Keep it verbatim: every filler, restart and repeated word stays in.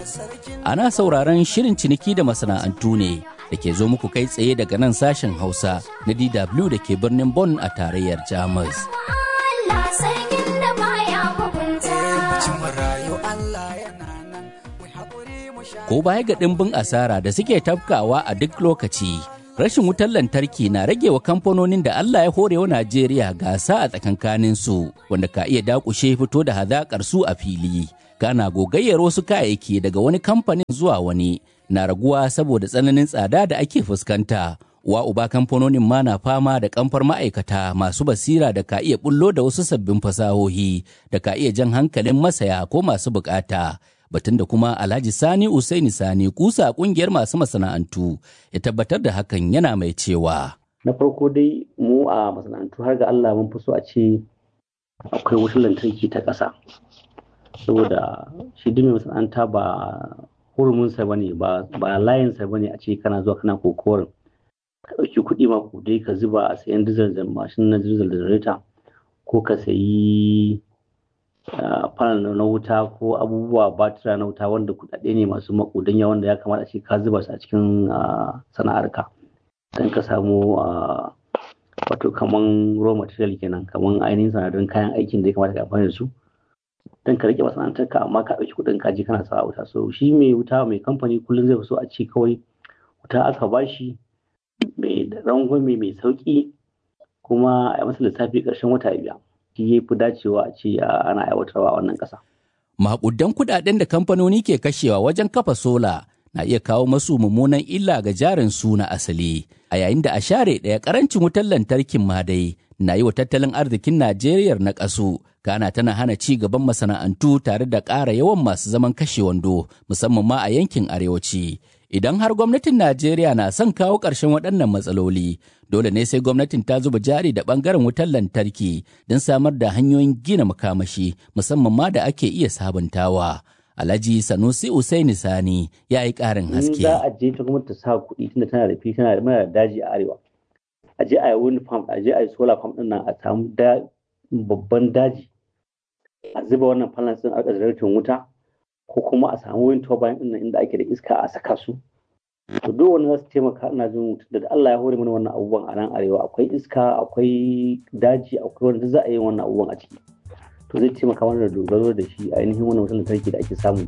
Ana sauraron shirin ciniki da masana'antu ne da ke zo muku kai tsaye daga nan sashen Hausa na D W da ke birnin Bonn a tarayyar Jamus. Ko baya ga ɗimbin asara da suke tafkawa a duk lokaci, rashin wutar lantarki na rage wa kamfanonin da Allah ya hore wa Najeriya gasa a tsakankanin su, wanda ka iya dakushe fito da hazaƙar su a fili. Kana gogayyar wasu kayayyaki daga wani kamfanin zuwa wani na raguwa saboda tsananin tsada da ake fuskanta. Wa uba kamfanonin ma na fama da kamfar ma'aikata masu basira da ka iya bullo da wasu sabbin fasahohi da ka iya jan hankalin masaya ko masu bukata. Batun da kuma Alhaji Sani Usaini Sani kusa kungiyar masu masana'antu ya tabbatar da hakan yana mai cewa. Na farko dai mu a masana'antu har ga Allah mun fi so a ce akwai wutar lantarki ta ƙasa. Saboda shi duk mai masana'anta ba hurumunsa ba ne ba ba layinsa ba ne a ce kana zuwa kana kokowar ka ɗauki kuɗi ma ku dai ka zuba a sayan dizal da mashin na dizal da jareta ko ka sayi panel na wuta ko abubuwa batira na wuta wanda kuɗaɗe ne masu makudan yawan da ya kamata a ce ka zuba su a cikin sana'arka don ka samu wato kaman raw material kenan kaman ainihin sanadarin kayan aikin da ya kamata ka amfani da su don ka rike masana'antarka amma ka ɗauki kuɗin kaji kana sa wuta. So shi mai wuta mai kamfani kullum zai fi so a ce kawai wuta aka bashi mai rangwame mai sauki kuma a masa lissafi ƙarshen wata biya. Shi ya fi dacewa a ce ana aiwatarwa a wannan ƙasa. Maƙudan kuɗaɗen da kamfanoni ke kashewa wajen kafa sola na iya kawo masu mummunan illa ga jarin su na asali, a yayin da a share ɗaya ƙarancin wutar lantarkin ma dai na yi wa tattalin arzikin Najeriya na ƙasu, kana tana hana ci gaban masana'antu tare da ƙara yawan masu zaman kashe wando musamman ma a yankin arewaci. Idan har gwamnatin Najeriya na son kawo ƙarshen waɗannan matsaloli, dole ne sai gwamnatin ta zuba jari da ɓangaren wutar lantarki don samar da hanyoyin gina makamashi musamman ma da ake iya sabuntawa. Alhaji Sanusi Usaini Sani ya yi ƙarin haske. Za a je ta gwamnati ta sa kuɗi tunda tana da fi tana da daji a arewa. A je a yi wind farm, a je a yi solar farm ɗin nan a samu babban daji. A zuba wannan panels ɗin a ƙasar wuta. Ko kuma a samu wind turbine ɗin inda ake da iska a saka su. To duk wani za su taimaka ina jin da Allah ya hore mana wannan abubuwan a nan arewa akwai iska akwai daji akwai wanda za a yi wannan abubuwan a ciki. To zai taimaka mana da dogaro da shi ainihin wannan wutar lantarki da ake samu